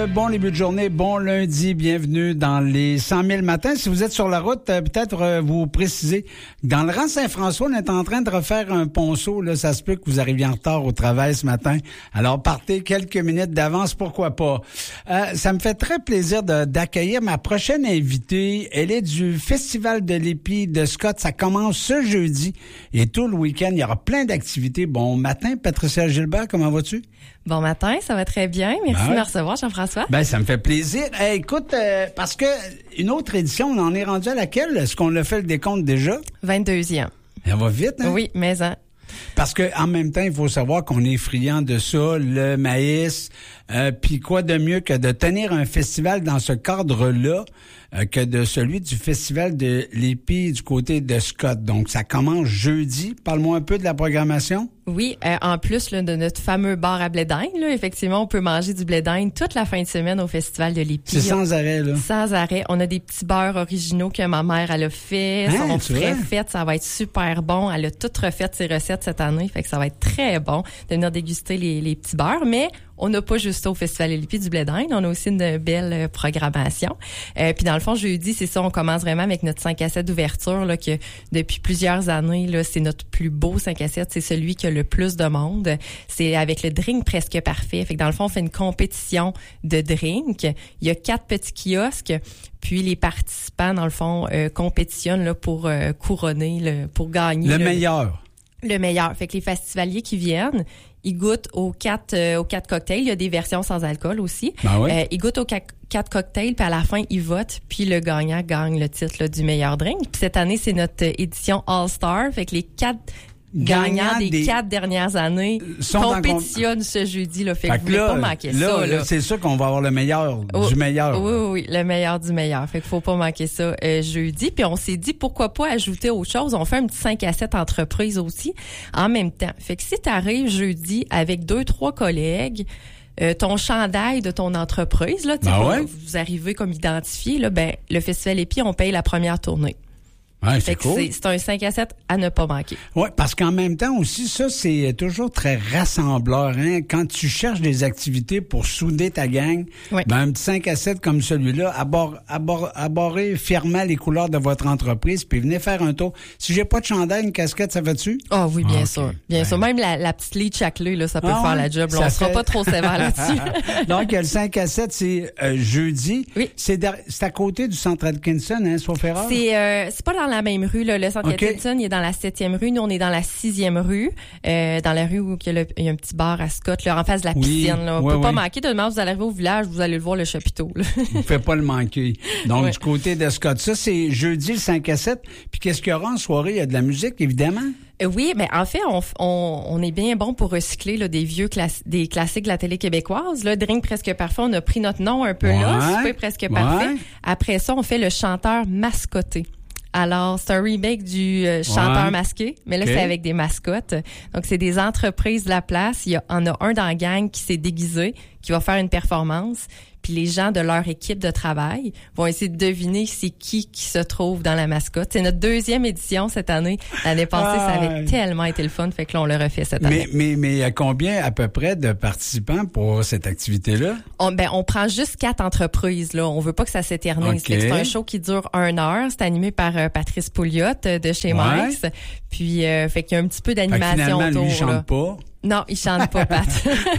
bon début de journée, bon lundi, bienvenue dans les 100 000 matins. Si vous êtes sur la route, peut-être vous précisez. Dans le rang Saint-François, on est en train de refaire un ponceau. Là, ça se peut que vous arriviez en retard au travail ce matin. Alors, partez quelques minutes d'avance, pourquoi pas. Ça me fait très plaisir d'accueillir ma prochaine invitée. Elle est du Festival de l'épi de Scott. Ça commence ce jeudi et tout le week-end. Il y aura plein d'activités. Bon matin, Patricia Gilbert, comment vas-tu? Bon matin, ça va très bien. Merci de me recevoir, Jean-François. Ben, ça me fait plaisir. Hey, écoute, parce que une autre édition, on en est rendu à laquelle? Est-ce qu'on l'a fait le décompte déjà? 22e. Elle va vite, hein? Oui, mais Parce que en même temps, il faut savoir qu'on est friand de ça, le maïs. Puis quoi de mieux que de tenir un festival dans ce cadre-là que de celui du Festival de l'épi du côté de Scott. Donc, ça commence jeudi. Parle-moi un peu de la programmation. Oui, en plus là, de notre fameux bar à blé d'Inde, là, effectivement, on peut manger du blé d'Inde toute la fin de semaine au Festival de l'épi. C'est sans arrêt, là. Sans arrêt. On a des petits beurres originaux que ma mère, elle a fait. Sont frais faites. Ça va être super bon. Elle a toutes refait ses recettes cette année. Fait que ça va être très bon de venir déguster les petits beurres. Mais on n'a pas juste au Festival de l'épi du blé d'Inde, on a aussi une belle programmation. Puis dans le fond, jeudi, c'est ça, on commence vraiment avec notre 5 à 7 d'ouverture, là, que depuis plusieurs années, là, c'est notre plus beau 5 à 7, c'est celui qui a le plus de monde. C'est avec le drink presque parfait. Fait que dans le fond, on fait une compétition de drink. Il y a 4 petits kiosques. Puis les participants, dans le fond, compétitionnent là, pour couronner, pour gagner. Le meilleur. Le meilleur. Fait que les festivaliers qui viennent, ils goûtent aux quatre cocktails. Il y a des versions sans alcool aussi. Ben oui. Ils goûtent aux 4 cocktails, puis à la fin, ils votent, puis le gagnant gagne le titre là, du meilleur drink. Puis cette année, c'est notre édition All-Star. Fait que les 4 gagnants des 4 dernières années compétitionnent ce jeudi. Là, fait que vous ne pouvez pas manquer ça. Là, c'est sûr qu'on va avoir le meilleur du meilleur. Oui, le meilleur du meilleur. Fait qu'il faut pas manquer ça jeudi. Puis on s'est dit, pourquoi pas ajouter autre chose? On fait un petit 5 à 7 entreprises aussi en même temps. Fait que si tu arrives jeudi avec 2-3 collègues, ton chandail de ton entreprise, là, vous arrivez comme identifié, là, ben, le Festival Épi, on paye la première tournée. Ouais, c'est cool. C'est un 5 à 7 à ne pas manquer. Oui, parce qu'en même temps aussi, ça, c'est toujours très rassembleur. Hein? Quand tu cherches des activités pour souder ta gang, ben, un petit 5 à 7 comme celui-là, aborrez fièrement les couleurs de votre entreprise, puis venez faire un tour. Si j'ai pas de chandail, une casquette, ça va-tu? Ah oui, bien sûr. Bien sûr. Même la petite lit chaclée, là, ça peut faire la job. Là, on sera pas trop sévère là-dessus. Donc, le 5 à 7, c'est jeudi. Oui. C'est à côté du centre Atkinson, hein, sauf erreur? C'est pas dans la même rue, là. Le centre Atkinson, il est dans la 7e rue. Nous, on est dans la 6e rue, dans la rue où il y a un petit bar à Scott, là, en face de la piscine. Là. On peut pas manquer. Demain, vous allez arriver au village, vous allez le voir, le chapiteau. Vous ne pouvez pas le manquer. Donc, du côté de Scott, ça, c'est jeudi le 5 à 7. Puis qu'est-ce qu'il y aura en soirée? Il y a de la musique, évidemment. Oui, mais en fait, on est bien bon pour recycler là, des classiques de la télé québécoise. Là, Drink presque parfait, on a pris notre nom un peu là, Super presque parfait. Après ça, on fait le chanteur mascoté. Alors, c'est un remake du chanteur masqué, mais là, c'est avec des mascottes. Donc, c'est des entreprises de la place. Il y en a un dans la gang qui s'est déguisé, qui va faire une performance. Puis les gens de leur équipe de travail vont essayer de deviner c'est qui se trouve dans la mascotte. C'est notre 2e édition cette année. L'année passée, ça avait tellement été le fun, fait que là, on le refait cette année. Mais il y a combien à peu près de participants pour cette activité-là? On prend juste 4 entreprises, là. On veut pas que ça s'éternise. C'est un show qui dure 1 heure. C'est animé par Patrice Pouliot de chez Mike's. Puis, fait qu'il y a un petit peu d'animation autour. Lui, il chante pas. Non, il chante pas, Pat.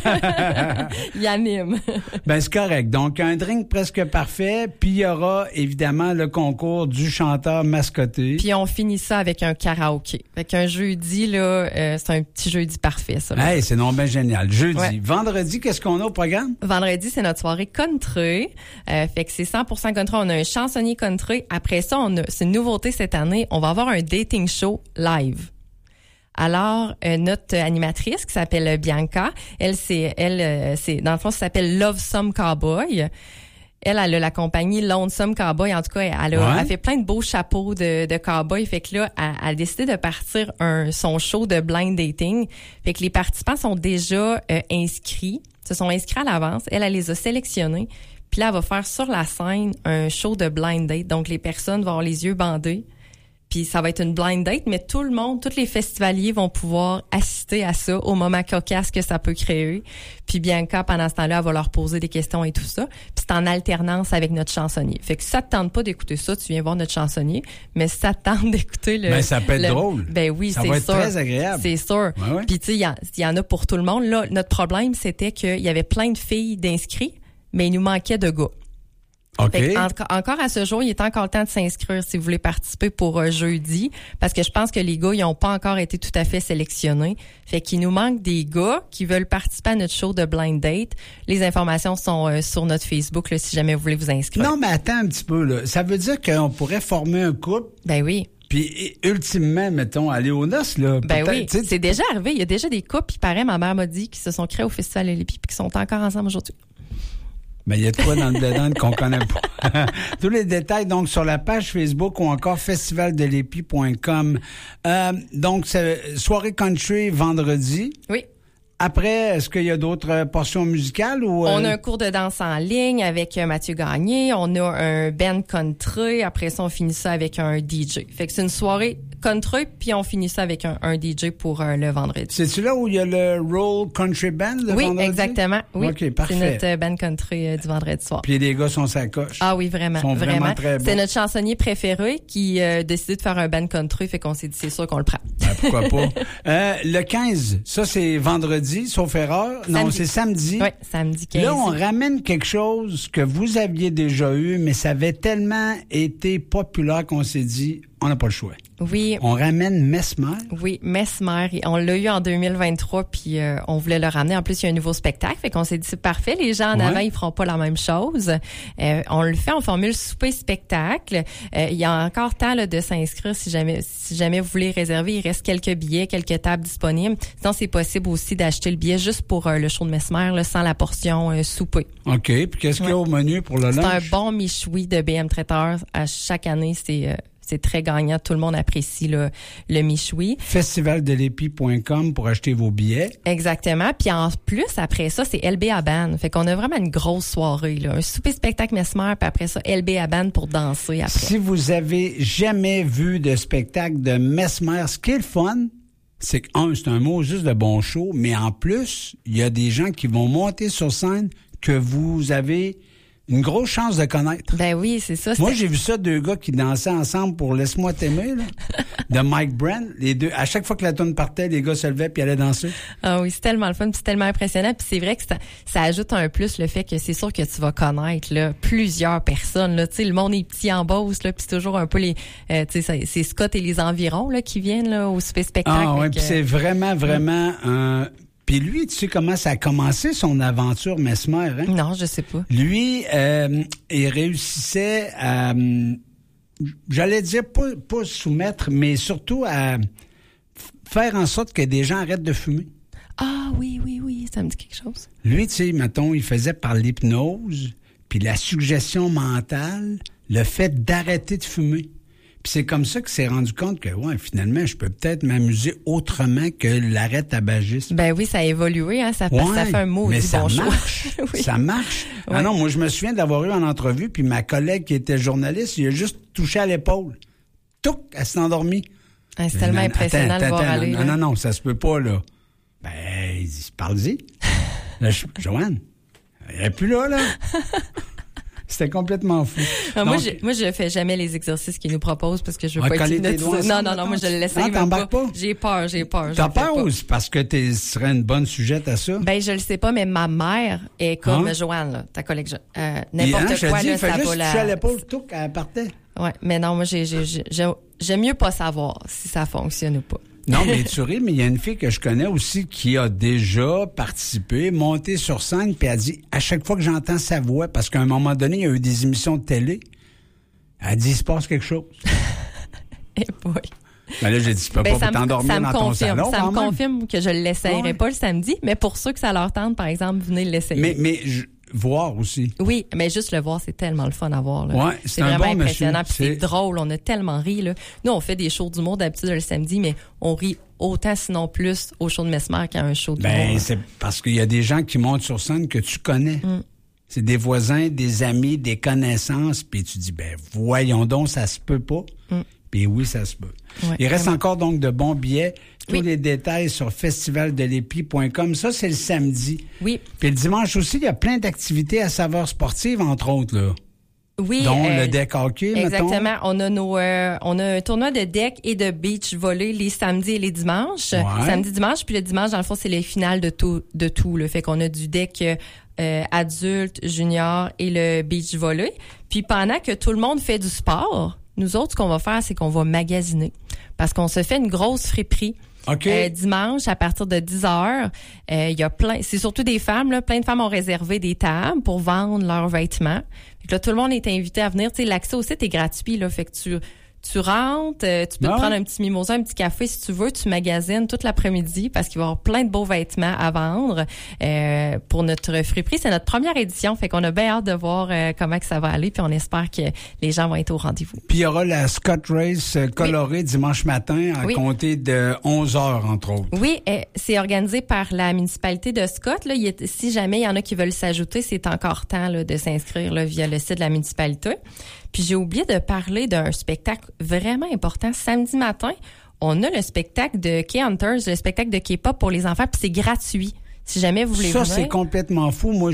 Il anime. Ben, c'est correct. Donc, un drink presque parfait, puis il y aura évidemment le concours du chanteur mascoté. Puis on finit ça avec un karaoké. Fait qu'un jeudi, là, c'est un petit jeudi parfait, ça. Hey, c'est non ben génial. Jeudi. Ouais. Vendredi, qu'est-ce qu'on a au programme? Vendredi, c'est notre soirée country. Fait que c'est 100% country. On a un chansonnier country. Après ça, c'est une nouveauté cette année. On va avoir un dating show live. Alors, notre animatrice qui s'appelle Bianca, elle, dans le fond, ça s'appelle Love Some Cowboy. Elle a la compagnie Lonesome Cowboy. En tout cas, elle fait plein de beaux chapeaux de cowboy. Fait que là, elle a décidé de partir son show de blind dating. Fait que les participants sont déjà inscrits, se sont inscrits à l'avance. Elle les a sélectionnés. Puis là, elle va faire sur la scène un show de blind date. Donc, les personnes vont avoir les yeux bandés. Puis ça va être une blind date, mais tout le monde, tous les festivaliers vont pouvoir assister à ça au moment cocasse que ça peut créer. Puis Bianca, pendant ce temps-là, elle va leur poser des questions et tout ça. Puis c'est en alternance avec notre chansonnier. Fait que si ça te tente pas d'écouter ça, tu viens voir notre chansonnier. Mais si ça te tente d'écouter le... Ben, ça peut être drôle. Ben oui, c'est sûr. Ça va être très agréable. C'est sûr. Ouais. Puis tu sais, il y en a pour tout le monde. Là, notre problème, c'était qu'il y avait plein de filles d'inscrits, mais il nous manquait de gars. Okay. Encore à ce jour, il est encore le temps de s'inscrire si vous voulez participer pour jeudi, parce que je pense que les gars, ils n'ont pas encore été tout à fait sélectionnés. Fait qu'il nous manque des gars qui veulent participer à notre show de Blind Date. Les informations sont sur notre Facebook, là, si jamais vous voulez vous inscrire. Non, mais attends un petit peu, là. Ça veut dire qu'on pourrait former un couple. Ben oui. Puis, ultimement, mettons, aller aux noces, là. Ben oui, c'est déjà arrivé. Il y a déjà des couples, puis pareil, ma mère m'a dit, qui se sont créés au Festival de l'Épi, puis qui sont encore ensemble aujourd'hui. Ben, il y a de quoi dans le dedans qu'on connaît pas. Tous les détails, donc, sur la page Facebook ou encore festivaldelepi.com. Donc, c'est soirée country vendredi. Oui. Après, est-ce qu'il y a d'autres portions musicales ou... On a un cours de danse en ligne avec Mathieu Gagné. On a un band country. Après ça, on finit ça avec un DJ. Fait que c'est une soirée country, puis on finit ça avec un DJ pour le vendredi. C'est-tu là où il y a le Roll Country Band le vendredi? Oui, exactement. Oui. OK, parfait. C'est notre band country du vendredi soir. Puis les gars sont sa coche. Ah oui, vraiment. Ils sont vraiment très bons. C'est notre chansonnier préféré qui a décidé de faire un band country, fait qu'on s'est dit c'est sûr qu'on le prend. Ben, pourquoi pas. Le 15, ça c'est vendredi, sauf erreur. Samedi. Non, c'est samedi. Oui, samedi 15. Là, on ramène quelque chose que vous aviez déjà eu, mais ça avait tellement été populaire qu'on s'est dit, on n'a pas le choix. Oui. On ramène Mesmer. Oui, Mesmer. On l'a eu en 2023, puis on voulait le ramener. En plus, il y a un nouveau spectacle, fait qu'on s'est dit c'est parfait. Les gens en avant, ils feront pas la même chose. On le fait en formule souper-spectacle. Il y a encore temps là, de s'inscrire si jamais vous voulez réserver. Il reste quelques billets, quelques tables disponibles. Sinon, c'est possible aussi d'acheter le billet juste pour le show de Mesmer, là, sans la portion souper. OK. Puis qu'est-ce qu'il y a au menu pour le lunch? C'est un bon michoui de BM Traiteur. À chaque année, c'est très gagnant. Tout le monde apprécie le michoui. Festivaldelepi.com pour acheter vos billets. Exactement. Puis en plus, après ça, c'est LB à Ban. Fait qu'on a vraiment une grosse soirée, là. Un souper spectacle Mesmer, puis après ça, LB à Ban pour danser après. Si vous avez jamais vu de spectacle de Mesmer, ce qui est le fun, c'est que, c'est un mot juste de bon show, mais en plus, il y a des gens qui vont monter sur scène que vous avez une grosse chance de connaître. Ben oui, c'est ça. Moi, j'ai vu ça, deux gars qui dansaient ensemble pour Laisse-moi t'aimer, là, de Mike Brand. Les deux, à chaque fois que la tune partait, les gars se levaient puis allaient danser. Ah oui, c'est tellement le fun, puis c'est tellement impressionnant. Puis c'est vrai que ça ajoute un plus le fait que c'est sûr que tu vas connaître là plusieurs personnes. Là, tu sais, le monde est petit en Beauce, là, puis c'est toujours un peu les, tu sais, c'est Scott et les environs là qui viennent là au souper spectacle. Ah oui, puis c'est vraiment un. Puis lui, tu sais comment ça a commencé, son aventure Mesmer, hein? Non, je sais pas. Lui, il réussissait à, j'allais dire pas soumettre, mais surtout à faire en sorte que des gens arrêtent de fumer. Ah oui, ça me dit quelque chose. Lui, tu sais, mettons, il faisait par l'hypnose, puis la suggestion mentale, le fait d'arrêter de fumer. Puis c'est comme ça qu'il s'est rendu compte que, ouais, finalement, je peux peut-être m'amuser autrement que l'arrêt tabagiste. Ben oui, ça a évolué, hein. Ça fait un mot. Mais ça bon marche. Oui. Ça marche. Oui. Ah non, moi, je me souviens d'avoir eu en entrevue, puis ma collègue qui était journaliste, il a juste touché à l'épaule. Touc, elle s'est endormie. Ah, c'est tellement impressionnant de voir aller. Non, ça se peut pas, là. Ben, il dit, parle-y. Là, Joanne, elle est plus là. C'était complètement fou. Non, donc, moi, je fais jamais les exercices qu'ils nous proposent parce que je veux pas être hypnotisée. Non, moi, je le laisse même pas. J'ai peur. T'as peur ou c'est parce que tu serais une bonne sujette à ça? Ben, je le sais pas, mais ma mère est comme Joanne, là, ta collègue. N'importe quoi, là, ça va la... à l'épaule, tout, qu'elle partait. Ouais, mais non, moi, j'aime mieux pas savoir si ça fonctionne ou pas. Non, mais tu ris, mais il y a une fille que je connais aussi qui a déjà participé, monté sur scène, puis elle dit, à chaque fois que j'entends sa voix, parce qu'à un moment donné, il y a eu des émissions de télé, elle dit, il se passe quelque chose. Eh boy. Ben là, j'ai dit, tu peux pas t'endormir dans ton salon. Ça me confirme que je ne l'essayerai pas le samedi, mais pour ceux que ça leur tente, par exemple, venez l'essayer. Mais voir aussi. Oui, mais juste le voir, c'est tellement le fun à voir. Là. Ouais, c'est vraiment bon impressionnant. Puis c'est drôle, on a tellement ri. Là. Nous, on fait des shows d'humour d'habitude le samedi, mais on rit autant, sinon plus, au show de Mesmer qu'à un show d'humour. Ben, c'est parce qu'il y a des gens qui montent sur scène que tu connais. C'est des voisins, des amis, des connaissances, puis tu dis, ben voyons donc, ça se peut pas. Puis oui, ça se peut. Ouais, Il reste encore donc de bons billets. Tous les détails sur festivaldelepi.com. Ça, c'est le samedi. Oui. Puis le dimanche aussi, il y a plein d'activités à saveur sportive, entre autres, là. Oui. Dont le deck hockey, exactement. On a un tournoi de deck et de beach volley les samedis et les dimanches. Ouais. Samedi, dimanche. Puis le dimanche, dans le fond, c'est les finales de tout. Là. Fait qu'on a du deck adulte, junior et le beach volley. Puis pendant que tout le monde fait du sport, nous autres, ce qu'on va faire, c'est qu'on va magasiner. Parce qu'on se fait une grosse friperie. Okay. Dimanche, à partir de 10h, il y a c'est surtout des femmes, là, plein de femmes ont réservé des tables pour vendre leurs vêtements. Fait que là, tout le monde est invité à venir. Tu sais, l'accès au site est gratuit, là. Fait que tu rentres, tu peux te prendre un petit mimosa, un petit café si tu veux, tu magasines toute l'après-midi parce qu'il va y avoir plein de beaux vêtements à vendre pour notre friperie. C'est notre première édition, fait qu'on a bien hâte de voir comment que ça va aller, puis on espère que les gens vont être au rendez-vous. Puis il y aura la Scott Race colorée dimanche matin à compter de 11h, entre autres. Oui, c'est organisé par la municipalité de Scott. Là, si jamais il y en a qui veulent s'ajouter, c'est encore temps là, de s'inscrire là, via le site de la municipalité. Puis j'ai oublié de parler d'un spectacle vraiment important. Samedi matin, on a le spectacle de K-Hunters, le spectacle de K-pop pour les enfants, puis c'est gratuit. Si jamais vous voulez venir. Ça, c'est complètement fou. Moi,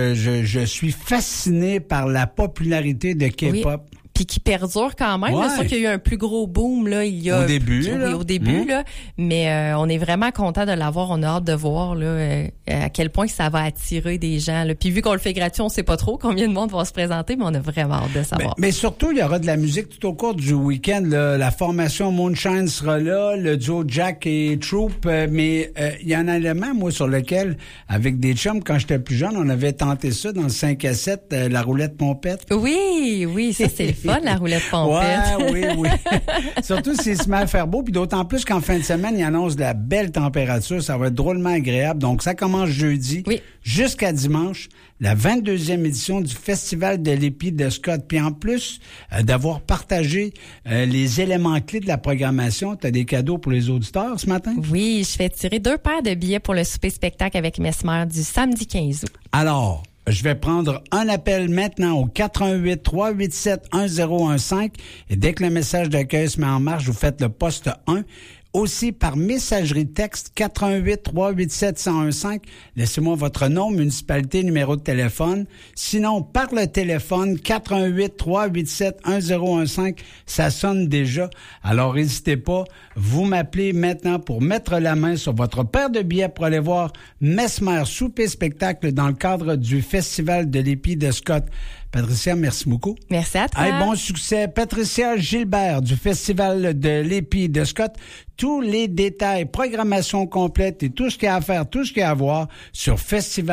je suis fasciné par la popularité de K-pop. Oui. Puis qui perdure quand même. Ouais. C'est sûr qu'il y a eu un plus gros boom là, il y a au début, là, mais on est vraiment content de l'avoir. On a hâte de voir là à quel point ça va attirer des gens. Là. Puis vu qu'on le fait gratuit, on sait pas trop combien de monde va se présenter, mais on a vraiment hâte de savoir. Mais surtout, il y aura de la musique tout au cours du week-end. Là. La formation Moonshine sera là, le duo Jack et Troop. Mais il y a un élément, moi, sur lequel, avec des chums, quand j'étais plus jeune, on avait tenté ça dans le 5 à 7, la roulette pompette. Oui, ça c'est le fun, la roulette pompette. Oui. Surtout s'il se met à faire beau, puis d'autant plus qu'en fin de semaine, il annonce de la belle température. Ça va être drôlement agréable. Donc, ça commence jeudi jusqu'à dimanche, la 22e édition du Festival de l'épi de Scott. Puis en plus d'avoir partagé les éléments clés de la programmation, tu as des cadeaux pour les auditeurs ce matin? Oui, je fais tirer 2 paires de billets pour le souper-spectacle avec Mesmer du samedi 15 août. Alors, je vais prendre un appel maintenant au 88 387 1015 et dès que le message d'accueil se met en marche, vous faites le poste 1. Aussi par messagerie texte 88 387 1015. Laissez-moi votre nom, municipalité, numéro de téléphone. Sinon, par le téléphone 88 387 1015. Ça sonne déjà. Alors, n'hésitez pas. Vous m'appelez maintenant pour mettre la main sur votre paire de billets pour aller voir Mesmer Souper Spectacle dans le cadre du Festival de l'épi de Scott. Patricia, merci beaucoup. Merci à toi. Hey, bon succès. Patricia Gilbert du Festival de l'épi de Scott. Tous les détails, programmation complète et tout ce qu'il y a à faire, tout ce qu'il y a à voir sur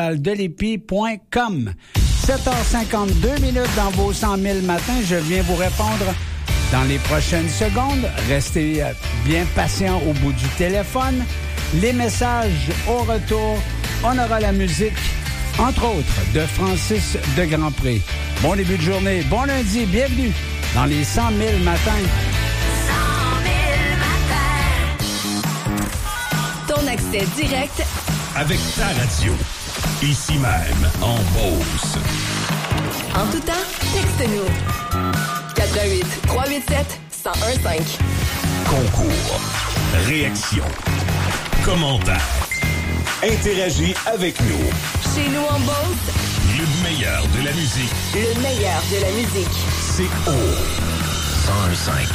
festivaldelepi.com. 7h52 minutes dans vos 100 000 matins. Je viens vous répondre dans les prochaines secondes. Restez bien patient au bout du téléphone. Les messages au retour. On aura la musique, entre autres, de Francis de Grandpré. Bon début de journée, bon lundi, bienvenue dans les 100 000 matins. 100 000 matins. Ton accès direct avec ta radio. Ici même, en Beauce. En tout temps, texte-nous. 88 387 1015. Concours, réaction, commentaire. Interagis avec nous. Chez nous en Beauce, le meilleur de la musique. le meilleur de la musique. C'est au 101.5.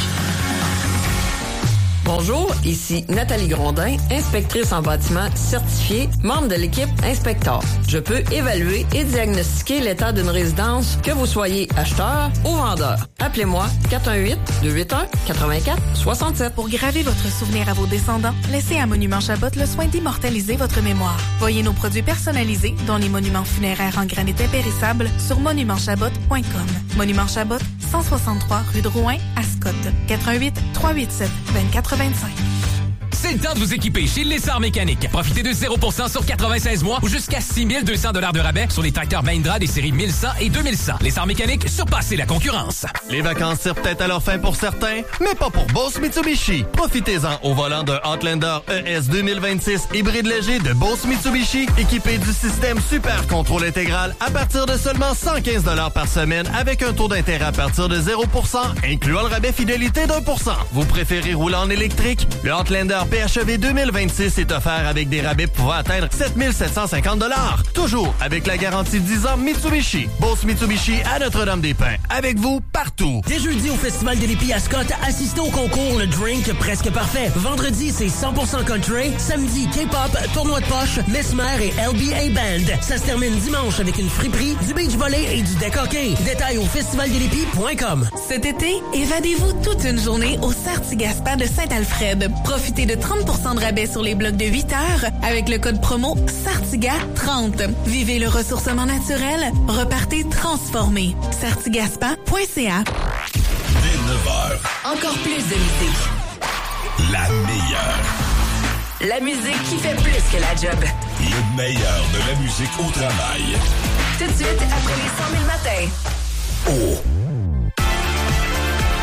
Bonjour, ici Nathalie Grondin, inspectrice en bâtiment certifiée, membre de l'équipe Inspector. Je peux évaluer et diagnostiquer l'état d'une résidence, que vous soyez acheteur ou vendeur. Appelez-moi 418-281-84-67. Pour graver votre souvenir à vos descendants, laissez à Monument Chabot le soin d'immortaliser votre mémoire. Voyez nos produits personnalisés, dont les monuments funéraires en granit impérissable, sur monumentchabot.com. Monument Chabot, 163 rue de Rouyn, à Scott. 418-387-2425. C'est C'est le temps de vous équiper chez Lessard Mécanique. Profitez de 0% sur 96 mois ou jusqu'à 6 200 $ de rabais sur les tracteurs Mahindra des séries 1100 et 2100. Lessard Mécanique, surpassez la concurrence. Les vacances tirent peut-être à leur fin pour certains, mais pas pour Boss Mitsubishi. Profitez-en au volant d'un Outlander ES 2026 hybride léger de Boss Mitsubishi, équipé du système Super Contrôle Intégral à partir de seulement 115 $ par semaine avec un taux d'intérêt à partir de 0%, incluant le rabais fidélité d'1%. Vous préférez rouler en électrique? Le Outlander PHEV 2026 est offert avec des rabais pouvant atteindre 7 750 $. Toujours avec la garantie 10 ans Mitsubishi. Boss Mitsubishi à Notre-Dame-des-Pins. Avec vous partout. Dès jeudi au Festival de l'Épi à Scott, assistez au concours Le Drink Presque Parfait. Vendredi, c'est 100% country. Samedi, K-pop, tournoi de poche, Mesmer et LBA Band. Ça se termine dimanche avec une friperie, du beach volley et du deck hockey. Détails au festivaldelépi.com. Cet été, évadez-vous toute une journée au Sartigas-Spa de Saint-Alfred. Profitez de 30% de rabais sur les blocs de 8 heures avec le code promo SARTIGA30. Vivez le ressourcement naturel, repartez transformé. sartigaspa.ca. Dès 9h, Encore plus de musique. la meilleure. La musique qui fait plus que la job. Le meilleur de la musique au travail. Tout de suite après les 100 000 matins. Oh!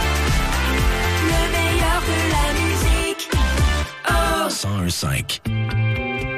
Le meilleur de la musique. Oh! 101.5